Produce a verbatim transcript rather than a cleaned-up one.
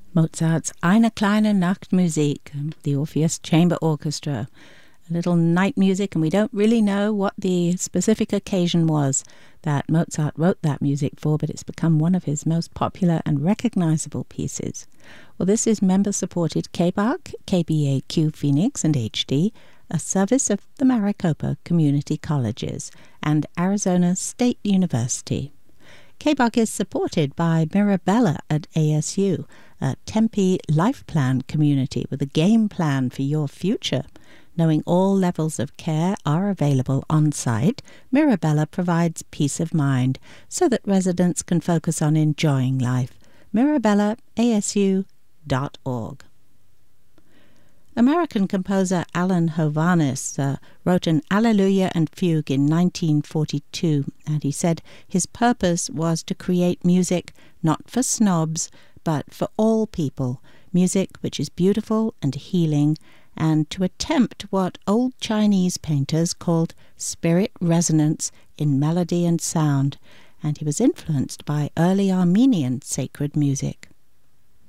Mozart's Eine kleine Nachtmusik, the Orpheus Chamber Orchestra. A little night music, and we don't really know what the specific occasion was that Mozart wrote that music for, but it's become one of his most popular and recognizable pieces. Well, this is member-supported K B A C, K B A Q Phoenix, and H D, a service of the Maricopa Community Colleges and Arizona State University. K B A C is supported by Mirabella at A S U, a Tempe life plan community with a game plan for your future. Knowing all levels of care are available on site, Mirabella provides peace of mind so that residents can focus on enjoying life. mirabella A S U dot org. American composer Alan Hovhaness uh, wrote an Alleluia and Fugue in nineteen forty-two, and he said his purpose was to create music not for snobs, but for all people, music which is beautiful and healing, and to attempt what old Chinese painters called spirit resonance in melody and sound, and he was influenced by early Armenian sacred music.